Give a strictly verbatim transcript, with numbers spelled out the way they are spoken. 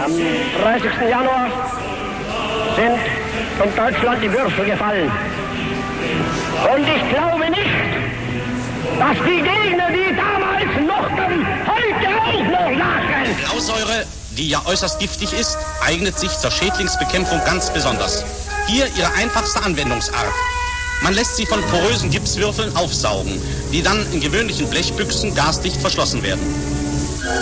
Am dreißigsten Januar sind in Deutschland die Würfel gefallen. Und ich glaube nicht, dass die Gegner, die damals mochten, heute auch noch lachen. Blausäure, die ja äußerst giftig ist, eignet sich zur Schädlingsbekämpfung ganz besonders. Hier ihre einfachste Anwendungsart. Man lässt sie von porösen Gipswürfeln aufsaugen, die dann in gewöhnlichen Blechbüchsen gasdicht verschlossen werden.